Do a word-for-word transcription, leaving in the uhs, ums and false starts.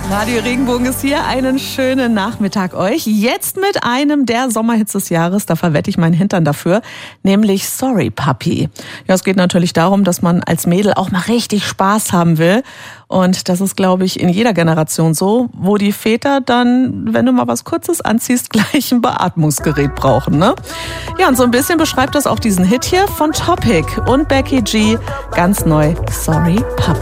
Radio Regenbogen ist hier. Einen schönen Nachmittag euch. Jetzt mit einem der Sommerhits des Jahres. Da verwette ich meinen Hintern dafür. Nämlich Sorry Puppy. Ja, es geht natürlich darum, dass man als Mädel auch mal richtig Spaß haben will. Und das ist, glaube ich, in jeder Generation so, wo die Väter dann, wenn du mal was Kurzes anziehst, gleich ein Beatmungsgerät brauchen, ne? Ja, und so ein bisschen beschreibt das auch diesen Hit hier von Topic und Becky G. Ganz neu, Sorry Puppy.